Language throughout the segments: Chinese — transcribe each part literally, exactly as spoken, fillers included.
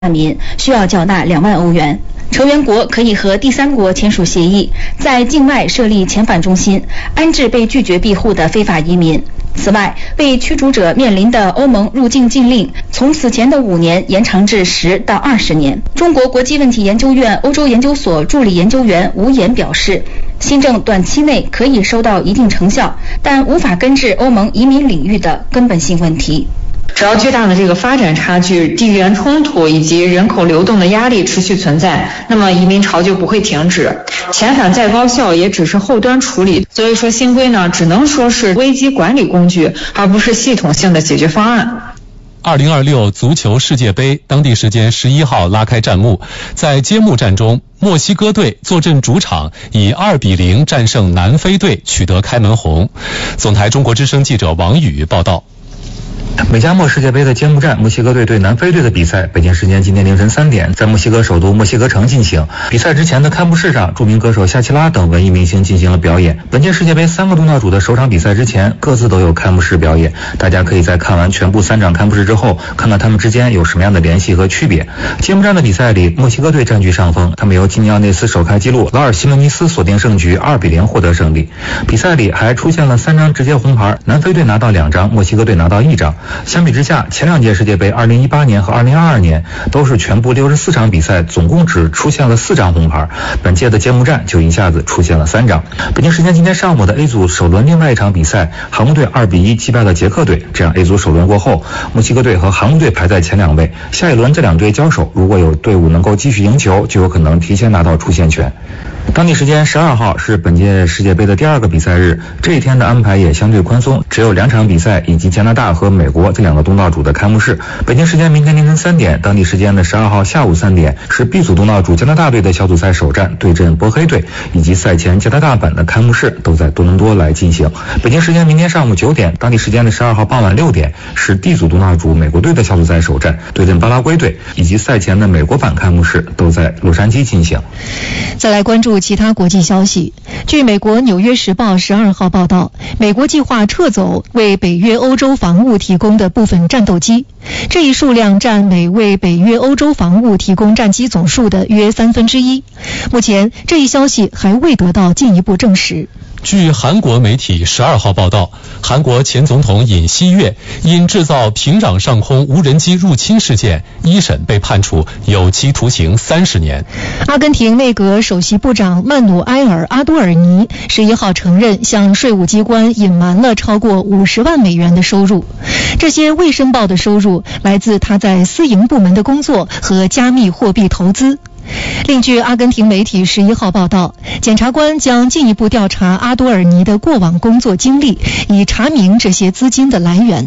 难民需要缴纳两万欧元。成员国可以和第三国签署协议，在境外设立遣返中心，安置被拒绝庇护的非法移民。此外，被驱逐者面临的欧盟入境禁令从此前的五年延长至十到二十年。中国国际问题研究院欧洲研究所助理研究员吴岩表示，新政短期内可以收到一定成效，但无法根治欧盟移民领域的根本性问题。 只要巨大的这个发展差距、地缘冲突以及人口流动的压力持续存在，那么移民潮就不会停止。遣返再高效也只是后端处理，所以说新规呢，只能说是危机管理工具，而不是系统性的解决方案。 二零二六足球世界杯当地时间十一号拉开战幕，在揭幕战中，墨西哥队坐镇主场，以二比零战胜南非队，取得开门红。总台中国之声记者王宇报道。 美加墨世界杯的揭幕战，墨西哥队对南非队的比赛，北京时间今天凌晨三点，在墨西哥首都墨西哥城进行。比赛之前的开幕式上，著名歌手夏奇拉等文艺明星进行了表演。本届世界杯三个东道主的首场比赛之前，各自都有开幕式表演。大家可以在看完全部三场开幕式之后，看看他们之间有什么样的联系和区别。揭幕战的比赛里，墨西哥队占据上风，他们由基尼奥内斯首开纪录，劳尔西门尼斯锁定胜局，二比零获得胜利。比赛里还出现了三张直接红牌，南非队拿到两张，墨西哥队拿到一张。相比之下，前两届世界杯二零一八年和二零二二年都是全部六十四场比赛，总共只出现了四张红牌，本届的揭幕战就一下子出现了三张。北京时间今天上午的 A 组首轮另外一场比赛，韩国队二比一击败了捷克队，这样 A 组首轮过后，墨西哥队和韩国队排在前两位，下一轮这两队交手，如果有队伍能够继续赢球，就有可能提前拿到出线权。当地时间十二号是本届世界杯的第二个比赛日，这一天的安排也相对宽松，只有两场比赛以及加拿大和美国这两个东道主的开幕式。北京时间明天凌晨三点，当地时间的十二号下午三点是 B 组东道主加拿大队的小组赛首战对阵波黑队，以及赛前加拿大版的开幕式都在多伦多来进行。北京时间明天上午九点，当地时间的十二号傍晚六点是 D 组东道主美国队的小组赛首战对阵巴拉圭队，以及赛前的美国版开幕式都在洛杉矶进行。 再来关注其他国际消息。据美国《纽约时报》十二号报道，美国计划撤走为北约欧洲防务提供的部分战斗机，这一数量占美为北约欧洲防务提供战机总数的约三分之一。目前，这一消息还未得到进一步证实。 据韩国媒体十二号报道，韩国前总统尹锡悦因制造平壤上空无人机入侵事件，一审被判处有期徒刑三十年。 阿根廷内阁首席部长曼努埃尔·阿多尔尼十一号承认向税务机关隐瞒了超过五十万美元的收入，这些未申报的收入来自他在私营部门的工作和加密货币投资。另据阿根廷媒体十一号报道，检察官将进一步调查阿多尔尼的过往工作经历，以查明这些资金的来源。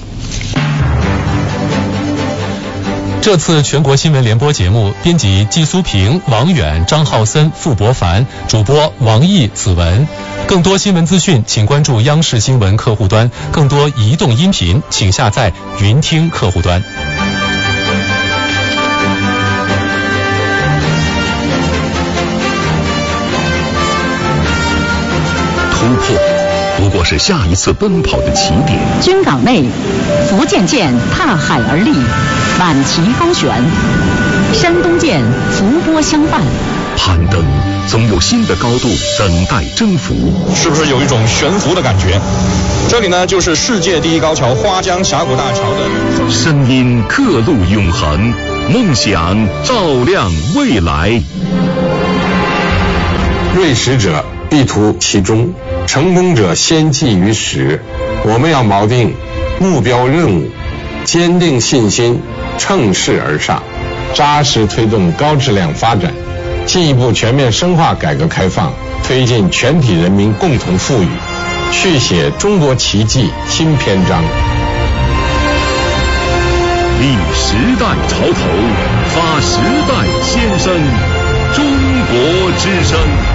这次全国新闻联播节目，编辑季苏平、王远、张浩森、傅博凡，主播王毅、子文。更多新闻资讯，请关注央视新闻客户端；更多移动音频，请下载云听客户端。 突破不过是下一次奔跑的起点。 军港内，福建舰踏海而立，满旗高悬；山东舰伏波相伴。 攀登总有新的高度等待征服， 是不是有一种悬浮的感觉？这里呢，就是世界第一高桥花江峡谷大桥的声音，刻录永恒，梦想照亮未来。 锐识者必图其中，成功者先记于始。我们要锚定目标任务，坚定信心，乘势而上，扎实推动高质量发展，进一步全面深化改革开放，推进全体人民共同富裕，续写中国奇迹新篇章。 立时代潮头，发时代先声，中国之声。